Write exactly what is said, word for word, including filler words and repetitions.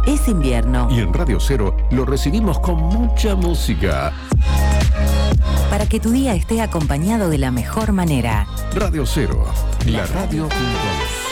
es invierno. Y en Radio Cero lo recibimos con mucha música. Para que tu día esté acompañado de la mejor manera. Radio Cero, la radio punto com.